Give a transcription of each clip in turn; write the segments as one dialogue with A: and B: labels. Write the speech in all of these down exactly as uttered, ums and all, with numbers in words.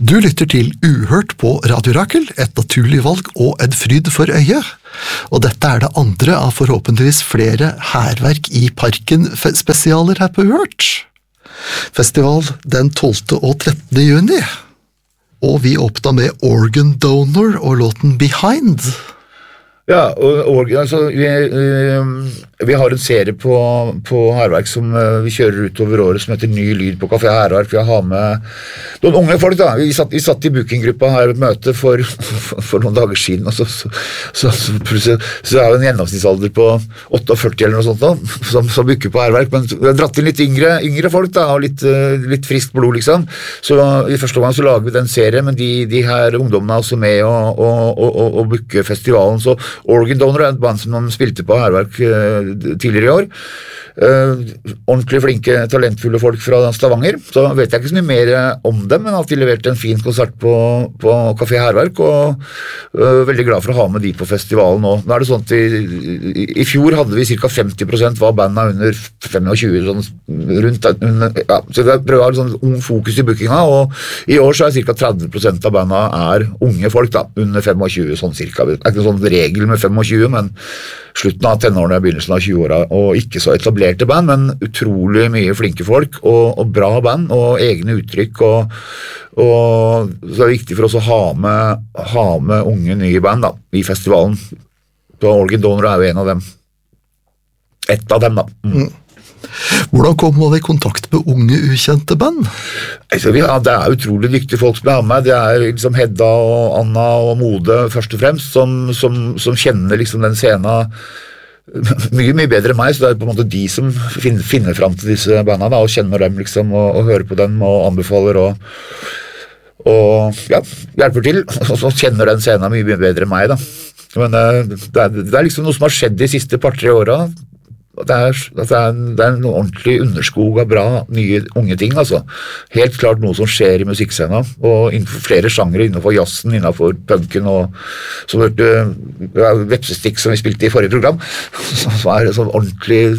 A: Du lytter til Uhørt på Radio Rakel, et naturlig valg og en fryd for øyet. Og dette er det andre av forhåpentligvis flere hærverk i parken spesialer her på Uhørt. Festival den tolvte og trettende juni. Og vi åpna med Organ Donor og låten Behind.
B: Ja, og, og altså, vi, vi har en serie på, på hærverk som vi kjører utover året som heter Ny Lyd på Café Hærverk. Vi har med noen unge folk da. Vi satt, vi satt i bookinggruppa her i et møte for, for, for noen dager siden, og så, så, så, så, så er det en gjennomsnittsalder på førtiåtte eller noe sånt da, som, som booker på hærverk, men vi har dratt inn litt yngre, yngre folk da, og litt, litt friskt blod liksom. Så i første gang så lager vi den serien, men de, de her ungdommene er også med å, å, å, å, å booke festivalen, så Organ Donor er et band som de spilte på hærverk uh, tidligere i år. Uh, ordentlig flinke, talentfulle folk fra Stavanger. Så vet jeg ikke så mye mer om dem, men at de leverte en fin konsert på, på Café Hærverk, og uh, veldig glad for å ha med de på festivalen nå. Nå er det sånn at i, i, i fjor hadde vi ca. femti prosent var bandet under tjuefem, sånn rundt, under, ja, så vi prøver å ha sånn ung fokus i bookinga, og i år så er ca. tretti prosent av bandet er unge folk da, under tjuefem, sånn cirka. Det er ikke noen sånn regel med tjuefem, men slutten av tenårene, begynnelsen av tjueåra, og ikke så etablerte band, men utrolig mye flinke folk, og, og bra band, og egne uttrykk, og, og så er det viktig for oss å ha med, ha med unge nye band da, i festivalen. Så Organ Donor er jo en av dem. Et av dem da. Mm.
A: Hvordan kommer man i kontakt med unge, ukjente band?
B: Altså, vi har, det er utrolig dyktige folk som er med. Det er liksom Hedda og Anna og Mode først og fremst, som, som, som kjenner liksom den scenen mye, mye bedre enn meg, så det er på en måte de som finner, finner frem til disse bandene da, og kjenner dem liksom, og, og hører på dem, og anbefaler, og, og ja, hjelper til, og så kjenner den scenen mye, mye bedre enn meg da. Men det er, det er liksom noe som har skjedd de siste par-tre årene. Det er, det, er, det er en ordentlig underskog av bra, nye, unge ting, altså. Helt klart noe som skjer i musikkscenen, og innenfor flere sjangere, innenfor jazzen, innenfor punken, og så hørte ja, Vepsestikk som vi spilte i forrige program, så er det sånn ordentlig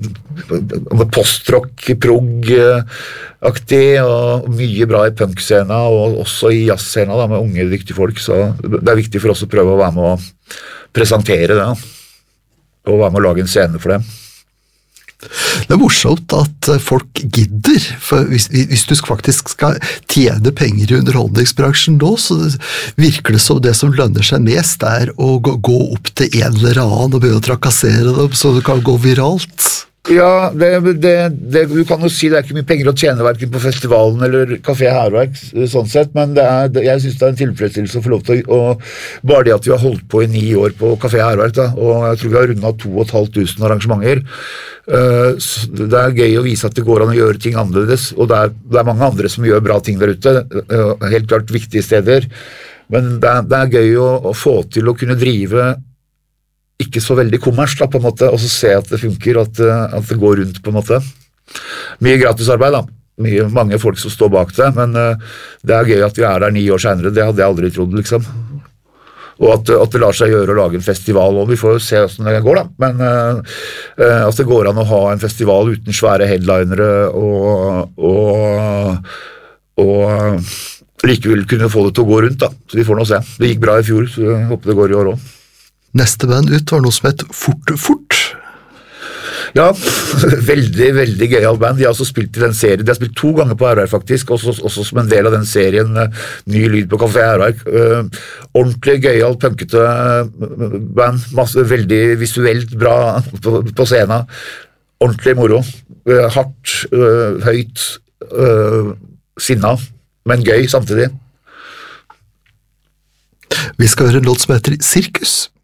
B: postrock, prog-aktig, og mye bra i punkscenen, og også i jazzscenen da, med unge, dyktige folk, så det er viktig for oss å prøve å være med å presentere det, og være med å lage en scene for dem.
A: Det er morsomt at folk gidder, for hvis, hvis du faktisk skal tjene penger i underholdningsbransjen nå, så virker det som det som lønner seg mest er å gå, gå opp til en eller annen og begynne å trakassere dem, så det kan gå viralt.
B: Ja, det, det, det, du kan jo si det er ikke mye penger å tjene hverken på festivalen eller Café Hærverk, sånn sett, men det er, jeg synes det er en tilfredsstillelse å få lov til å, og bare det at vi har holdt på i ni år på Café Hærverk, da, og jeg tror vi har rundet to og et halvt tusen arrangementer. Uh, det er gøy å vise at det går an å gjøre ting annerledes, og det er, det er mange andre som gjør bra ting der ute, uh, helt klart viktige steder, men det er, det er gøy å, å få til å kunne drive ikke så veldig kommers da, på en måte, og så se at det funker, at, at det går rundt på en måte. Mye gratisarbeid da, mye, mange folk som står bak det, men uh, det er gøy at vi er der ni år senere, det hadde jeg aldri trodd liksom. Og at, at det lar seg gjøre å lage en festival, og vi får jo se hvordan det går da, men uh, uh, at det går an å ha en festival uten svære headlinere, og, og, og likevel kunne få det til å gå rundt da, så vi får nå se. Det gikk bra i fjor, så jeg håper det går i år også.
A: Neste band ut var noe som het Fort Fort.
B: Ja, veldig, veldig gøyal band. De har også spilt i den serien. De har spilt to ganger på Hærverk faktisk, også, også som en del av den serien Ny Lyd på Café Hærverk. Uh, ordentlig gøyal, punkete band. Masse, veldig visuelt bra på, på scenen. Ordentlig moro. Uh, hardt, uh, høyt, uh, sinna, men gøy samtidig.
A: Vi skal høre en låt som heter Sirkus.